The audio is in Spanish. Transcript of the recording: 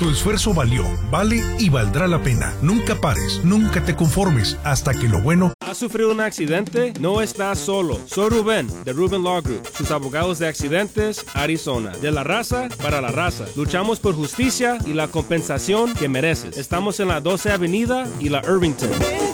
Tu esfuerzo valió, vale y valdrá la pena. Nunca pares, nunca te conformes hasta que lo bueno... ¿Has sufrido un accidente? No estás solo. Soy Rubén, de Rubén Law Group, sus abogados de accidentes, Arizona. De la raza para la raza. Luchamos por justicia y la compensación que mereces. Estamos en la 12 Avenida y la Irvington.